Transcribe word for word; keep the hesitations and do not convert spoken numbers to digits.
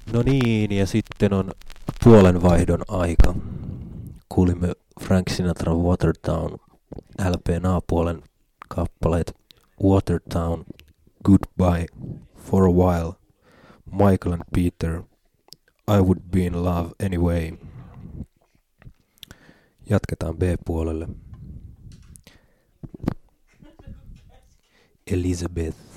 No niin, ja sitten on puolenvaihdon aika. Kuulimme Frank Sinatran Watertown L P:n A-puolen kappaleet Watertown, Goodbye, For a While, Michael and Peter, I Would Be in Love Anyway. Jatketaan B-puolelle. Elizabeth.